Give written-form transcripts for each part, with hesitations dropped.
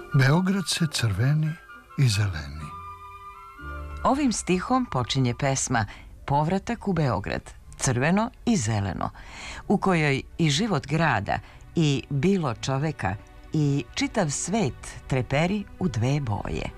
Beograd se crveni i zeleni. Ovim stihom počinje pesma Povratak u Beograd, crveno i zeleno, u kojoj i život grada i bilo čoveka i čitav svet treperi u dve boje.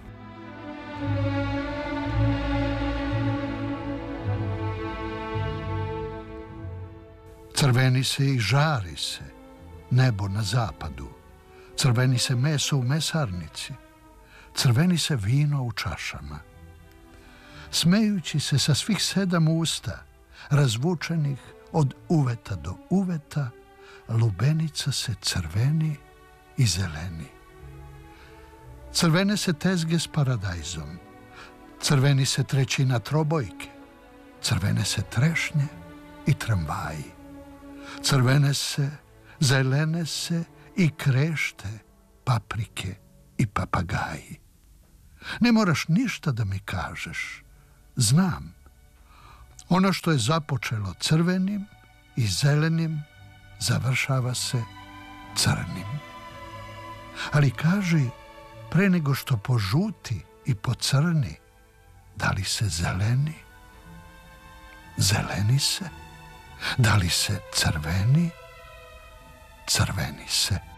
Crveni se i žari se nebo na zapadu, crveni se meso u mesarnici, crveni se vino u čašama. Smejući se sa svih 7 usta, razvučenih od uveta do uveta, lubenica se crveni i zeleni. Crvene se tezge s paradajzom, crveni se trećina trobojke, crvene se trešnje i tramvaji, crvene se, zelene se i krešte, paprike i papagaji. Ne moraš ništa da mi kažeš, znam. Ono što je započelo crvenim i zelenim, završava se crnim. Ali kaži, pre nego što požuti i pocrni, da li se zeleni? Zeleni se? Da li se crveni? Crveni se.